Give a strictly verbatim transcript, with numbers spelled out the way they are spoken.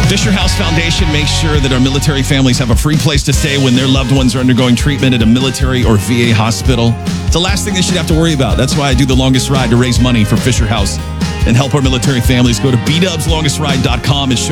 Fisher House Foundation makes sure that our military families have a free place to stay when their loved ones are undergoing treatment at a military or V A hospital. It's the last thing they should have to worry about. That's why I do the longest ride to raise money for Fisher House and help our military families. Go to b dubs longest ride dot com and show